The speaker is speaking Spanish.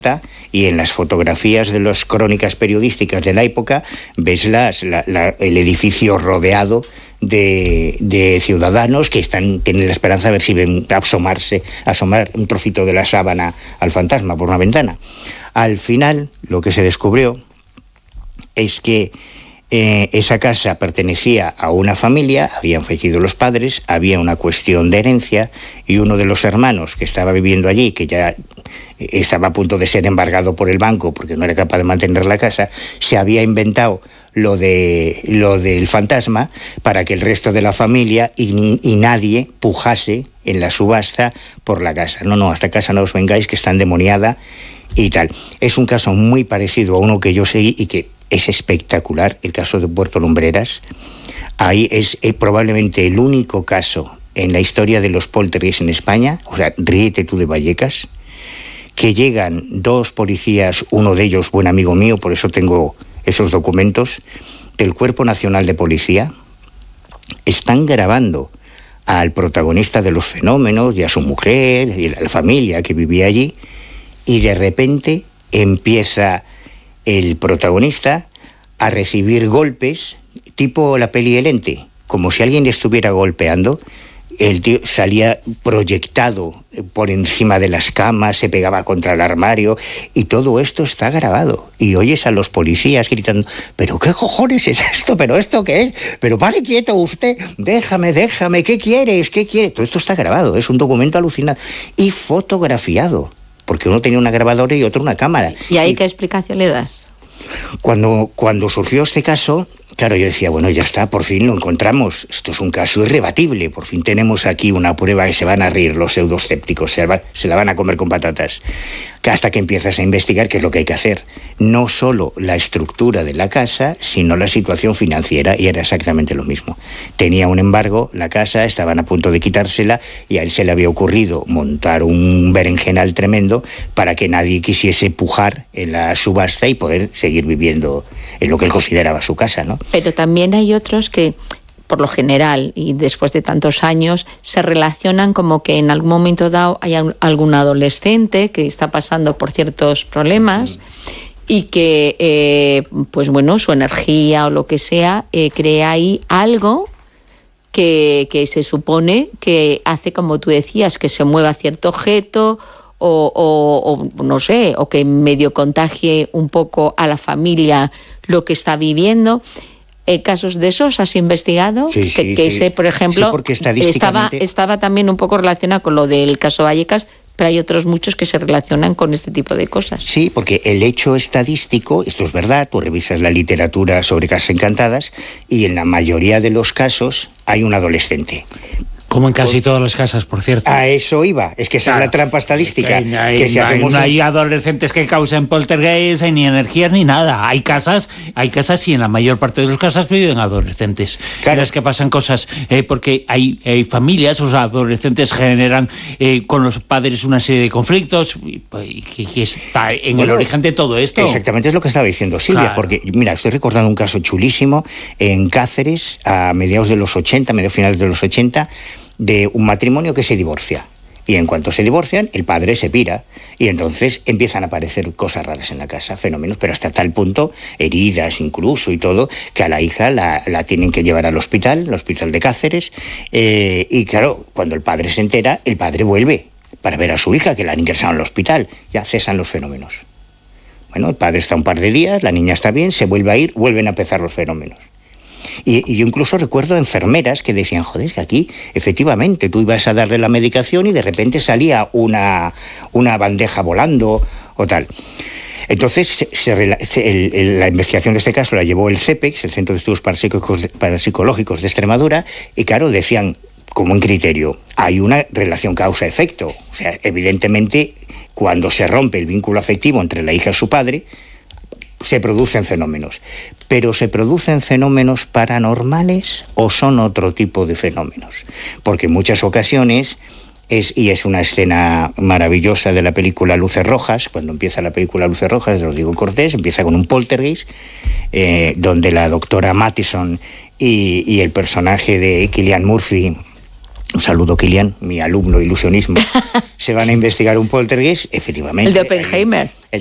y en las fotografías de las crónicas periodísticas de la época ves el edificio rodeado de ciudadanos que tienen la esperanza de ver si ven asomar un trocito de la sábana al fantasma por una ventana. Al final, lo que se descubrió es que esa casa pertenecía a una familia, habían fallecido los padres, había una cuestión de herencia y uno de los hermanos que estaba viviendo allí, que ya estaba a punto de ser embargado por el banco porque no era capaz de mantener la casa, se había inventado lo del fantasma para que el resto de la familia y nadie pujase en la subasta por la casa. No, a esta casa no os vengáis, que está endemoniada y tal. Es un caso muy parecido a uno que yo seguí y que es espectacular, el caso de Puerto Lumbreras. Ahí es probablemente el único caso en la historia de los poltergeists en España, o sea, ríete tú de Vallecas, que llegan dos policías, uno de ellos buen amigo mío, por eso tengo esos documentos, del Cuerpo Nacional de Policía, están grabando al protagonista de los fenómenos y a su mujer y a la familia que vivía allí, y de repente empieza el protagonista a recibir golpes, tipo la peli El Ente, como si alguien le estuviera golpeando. El tío salía proyectado por encima de las camas, se pegaba contra el armario, y todo esto está grabado. Y oyes a los policías gritando: ¿pero qué cojones es esto? ¿Pero esto qué es? ¿Pero pare quieto usted? Déjame, ¿qué quieres? ¿Qué quieres? Todo esto está grabado, es un documento alucinante y fotografiado, porque uno tenía una grabadora y otro una cámara. ¿Y ahí qué explicación le das? Cuando surgió este caso, claro, yo decía, bueno, ya está, por fin lo encontramos. Esto es un caso irrebatible. Por fin tenemos aquí una prueba que se van a reír los pseudoescépticos, se la van a comer con patatas. Hasta que empiezas a investigar qué es lo que hay que hacer. No solo la estructura de la casa, sino la situación financiera, y era exactamente lo mismo. Tenía un embargo, la casa, estaban a punto de quitársela, y a él se le había ocurrido montar un berenjenal tremendo para que nadie quisiese pujar en la subasta y poder seguir viviendo en lo que él consideraba su casa, ¿no? Pero también hay otros que, por lo general, y después de tantos años, se relacionan como que en algún momento dado hay algún adolescente que está pasando por ciertos problemas y que, pues bueno, su energía o lo que sea, crea ahí algo que se supone que hace, como tú decías, que se mueva cierto objeto o no sé, o que medio contagie un poco a la familia lo que está viviendo. ¿Casos de esos has investigado? Sí, que ese, por ejemplo, sí, estadísticamente estaba también un poco relacionado con lo del caso Vallecas, pero hay otros muchos que se relacionan con este tipo de cosas. Sí, porque el hecho estadístico, esto es verdad, tú revisas la literatura sobre casas encantadas y en la mayoría de los casos hay un adolescente. Como en casi todas las casas, por cierto. A eso iba, es que esa es la trampa estadística. No hay adolescentes que causen poltergeist, ni energías, ni nada. Hay casas y en la mayor parte de los casas viven adolescentes. Claro. En las que pasan cosas, porque hay familias, los adolescentes generan con los padres una serie de conflictos, que está en el origen de todo esto. Exactamente, es lo que estaba diciendo Silvia, claro. Porque, mira, estoy recordando un caso chulísimo en Cáceres, a mediados finales de los 80, de un matrimonio que se divorcia. Y en cuanto se divorcian, el padre se pira y entonces empiezan a aparecer cosas raras en la casa, fenómenos, pero hasta tal punto, heridas incluso y todo, que a la hija la tienen que llevar al hospital de Cáceres, y claro, cuando el padre se entera, el padre vuelve para ver a su hija, que la han ingresado al hospital. Ya cesan los fenómenos. Bueno, el padre está un par de días, la niña está bien, se vuelve a ir, vuelven a empezar los fenómenos. Y yo incluso recuerdo enfermeras que decían, joder, es que aquí efectivamente tú ibas a darle la medicación y de repente salía una bandeja volando o tal. Entonces la investigación de este caso la llevó el CEPEX, el Centro de Estudios Parapsicológicos de Extremadura, y claro, decían como un criterio, hay una relación causa-efecto. O sea, evidentemente, cuando se rompe el vínculo afectivo entre la hija y su padre, se producen fenómenos. ¿Pero se producen fenómenos paranormales o son otro tipo de fenómenos? Porque en muchas ocasiones, es una escena maravillosa de la película Luces Rojas, cuando empieza la película Luces Rojas de Rodrigo Cortés, empieza con un poltergeist, donde la doctora Matheson y el personaje de Cillian Murphy un saludo, Kilian, mi alumno ilusionismo, se van a investigar un poltergeist, efectivamente. El de Oppenheimer.